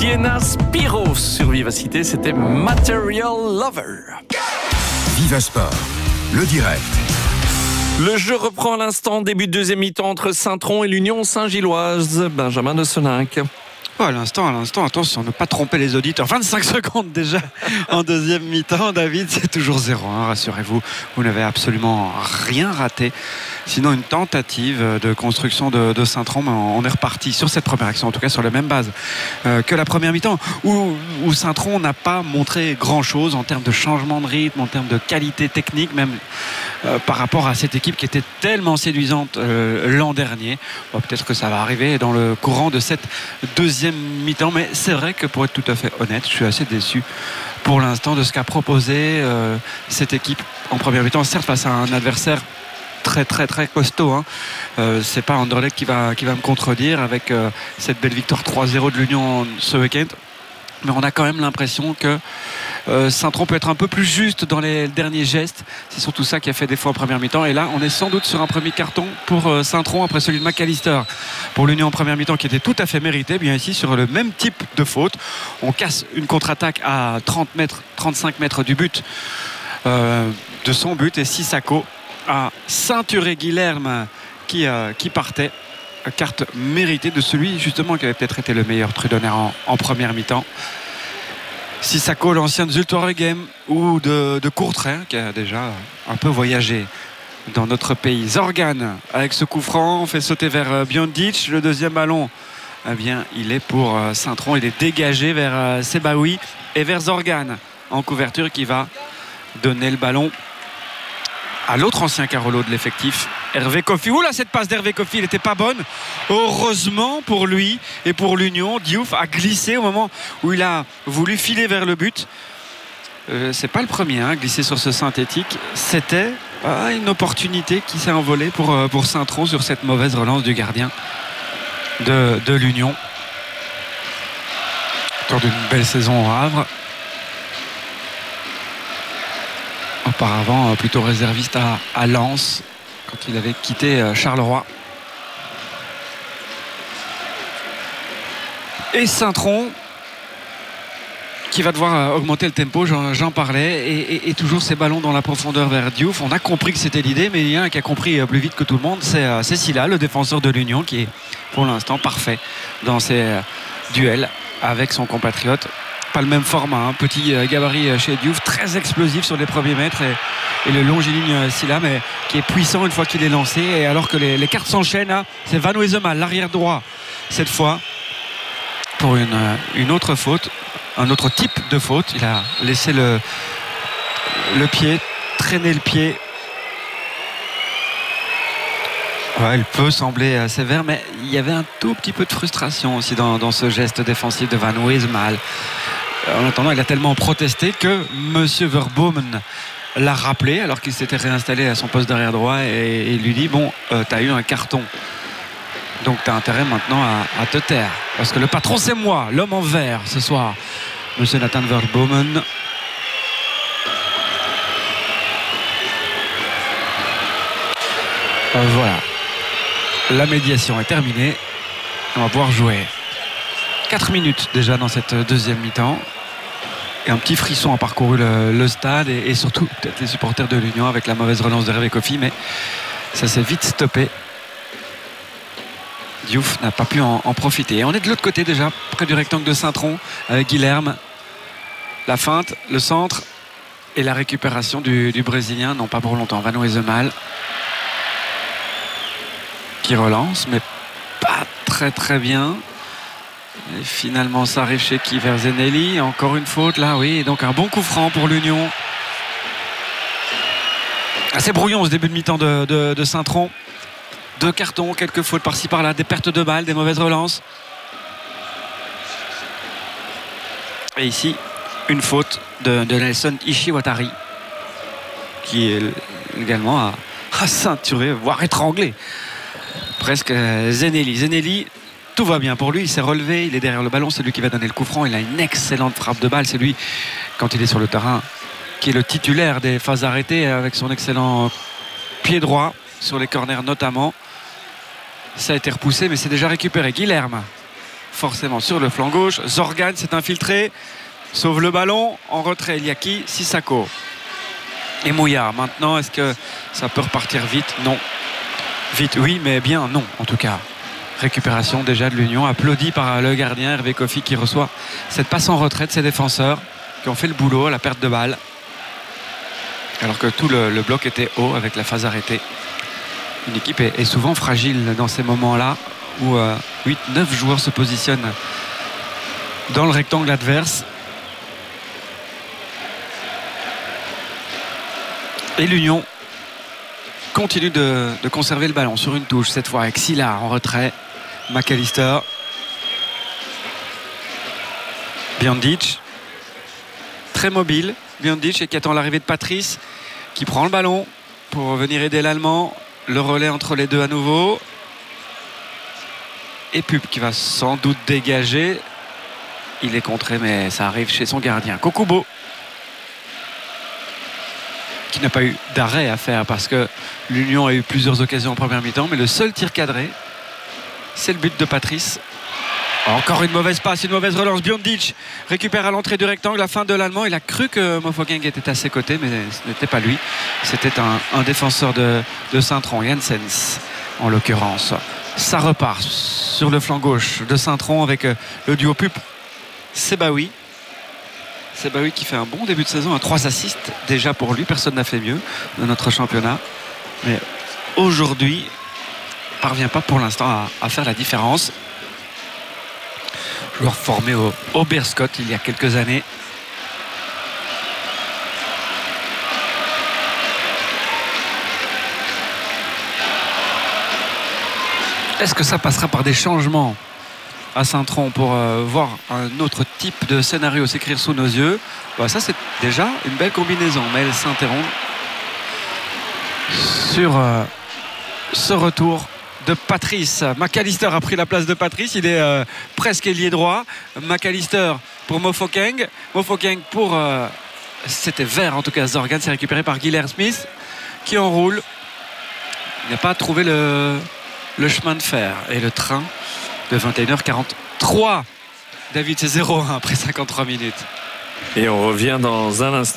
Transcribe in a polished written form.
Sienna Spiro sur Vivacité, c'était Material Lover. Viva Sport, le direct. Le jeu reprend à l'instant, début de deuxième mi-temps entre Saint-Tron et l'Union Saint-Gilloise. Benjamin de Seninck. À l'instant, attention, ne pas tromper les auditeurs. 25 secondes déjà en deuxième mi-temps. David, c'est toujours 0-1, rassurez-vous. Vous n'avez absolument rien raté. Sinon, une tentative de construction de Saint-Tron. On est reparti sur cette première action, en tout cas sur la même base que la première mi-temps, où Saint-Tron n'a pas montré grand-chose en termes de changement de rythme, en termes de qualité technique, même par rapport à cette équipe qui était tellement séduisante l'an dernier. Bon, peut-être que ça va arriver dans le courant de cette deuxième mi-temps, mais c'est vrai que pour être tout à fait honnête, je suis assez déçu pour l'instant de ce qu'a proposé cette équipe en première mi-temps, certes face à un adversaire très très très costaud, hein. C'est pas Anderlecht qui va me contredire avec cette belle victoire 3-0 de l'Union ce week-end, mais on a quand même l'impression que Saint-Tron peut être un peu plus juste dans les derniers gestes. C'est surtout ça qui a fait défaut en première mi-temps, et là on est sans doute sur un premier carton pour Saint-Tron après celui de McAllister pour l'Union en première mi-temps qui était tout à fait mérité. Bien ici sur le même type de faute, on casse une contre-attaque à 35 mètres du but de son but, et Sissako a ceinturé Guilherme qui partait. Carte méritée de celui justement qui avait peut-être été le meilleur Trudonner en première mi-temps. Sissako, l'ancien de Zultorgem ou de Courtrai, qui a déjà un peu voyagé dans notre pays. Zorgan avec ce coup franc fait sauter vers Biondic. Le deuxième ballon, eh bien, il est pour Saint-Tron. Il est dégagé vers Sebaoui et vers Zorgan en couverture, qui va donner le ballon à l'autre ancien Carolo de l'effectif, Hervé Kofi. Oula, cette passe d'Hervé Kofi, elle n'était pas bonne. Heureusement pour lui et pour l'Union, Diouf a glissé au moment où il a voulu filer vers le but. C'est pas le premier à glisser sur ce synthétique. C'était une opportunité qui s'est envolée pour Saint-Tron sur cette mauvaise relance du gardien de l'Union. Autour d'une belle saison au Havre. Auparavant plutôt réserviste à Lens quand il avait quitté Charleroi. Et Saint-Tron qui va devoir augmenter le tempo, j'en parlais, et toujours ces ballons dans la profondeur vers Diouf. On a compris que c'était l'idée, mais il y a un qui a compris plus vite que tout le monde, c'est Silla, le défenseur de l'Union, qui est pour l'instant parfait dans ses duels avec son compatriote. Pas le même format, petit gabarit chez Diouf, très explosif sur les premiers mètres, et le longiligne Silla, mais qui est puissant une fois qu'il est lancé. Et alors que les cartes s'enchaînent, là, c'est Van Wesemal, l'arrière droit cette fois, pour une autre faute, un autre type de faute. Il a laissé le pied, traîner le pied. Ouais, il peut sembler sévère, mais il y avait un tout petit peu de frustration aussi dans ce geste défensif de Van Wesemal. En attendant, il a tellement protesté que Monsieur Verbomen l'a rappelé alors qu'il s'était réinstallé à son poste d'arrière droit, et il lui dit bon, t'as eu un carton, donc t'as intérêt maintenant à te taire, parce que le patron c'est moi, l'homme en vert ce soir, Monsieur Nathan Verbomen. Voilà, la médiation est terminée. On va pouvoir jouer. 4 minutes déjà dans cette deuxième mi-temps. Et un petit frisson a parcouru le stade, et surtout peut-être les supporters de l'Union avec la mauvaise relance de Hervé Kofi, mais ça s'est vite stoppé. Diouf n'a pas pu en profiter. Et on est de l'autre côté déjà, près du rectangle de Saint-Tron, avec Guilherme. La feinte, le centre et la récupération du Brésilien, non pas pour longtemps. Van Wesemal qui relance, mais pas très très bien. Et finalement ça arrive chez qui? Vers Zenelli. Encore une faute là, oui. Et donc un bon coup franc pour l'Union. Assez brouillon ce début de mi-temps de Saint-Tron. 2 cartons, quelques fautes par-ci par-là, des pertes de balles, des mauvaises relances. Et ici, une faute de Nelson Ishiwatari, qui est également à ceinturer, voire étrangler presque Zenelli. Zenelli, tout va bien pour lui, il s'est relevé, il est derrière le ballon, c'est lui qui va donner le coup franc. Il a une excellente frappe de balle, c'est lui, quand il est sur le terrain, qui est le titulaire des phases arrêtées, avec son excellent pied droit sur les corners notamment. Ça a été repoussé, mais c'est déjà récupéré. Guilherme forcément sur le flanc gauche. Zorgan s'est infiltré, sauve le ballon. En retrait, il y a qui? Sissako et Mouillard. Maintenant, est-ce que ça peut repartir vite? Non. Vite, oui, mais bien non, en tout cas. Récupération déjà de l'Union, applaudi par le gardien Hervé Kofi qui reçoit cette passe en retrait de ses défenseurs qui ont fait le boulot à la perte de balle. Alors que tout le bloc était haut avec la phase arrêtée. Une équipe est souvent fragile dans ces moments-là où 8-9 joueurs se positionnent dans le rectangle adverse. Et l'Union continue de conserver le ballon sur une touche, cette fois avec Sylla en retrait. McAllister. Biondic. Très mobile. Biondic et qui attend l'arrivée de Patrice qui prend le ballon pour venir aider l'Allemand. Le relais entre les deux à nouveau. Et Pup qui va sans doute dégager. Il est contré mais ça arrive chez son gardien. Kokubo qui n'a pas eu d'arrêt à faire parce que l'Union a eu plusieurs occasions en première mi-temps, mais le seul tir cadré, c'est le but de Patrice. Encore une mauvaise passe, une mauvaise relance. Biondic récupère à l'entrée du rectangle, la fin de l'Allemand. Il a cru que Mofokeng était à ses côtés, mais ce n'était pas lui. C'était un défenseur de Saint-Tron, Janssens en l'occurrence. Ça repart sur le flanc gauche de Saint-Tron avec le duo Pup Sebaoui. Sebaoui qui fait un bon début de saison, à 3 assists déjà pour lui. Personne n'a fait mieux dans notre championnat. Mais aujourd'hui, il ne parvient pas pour l'instant à faire la différence. Joueur formé au Beerscott il y a quelques années. Est-ce que ça passera par des changements à Saint-Tron pour voir un autre type de scénario s'écrire sous nos yeux? Ça, c'est déjà une belle combinaison, mais elle s'interrompt sur ce retour de Patrice. McAllister a pris la place de Patrice. Il est presque ailier droit. McAllister pour Mofokeng. Mofokeng pour... c'était vert en tout cas. Zorgan s'est récupéré par Guilherme Smith qui enroule. Il n'a pas trouvé le chemin de fer et le train de 21h43. David, c'est 0-1 après 53 minutes. Et on revient dans un instant.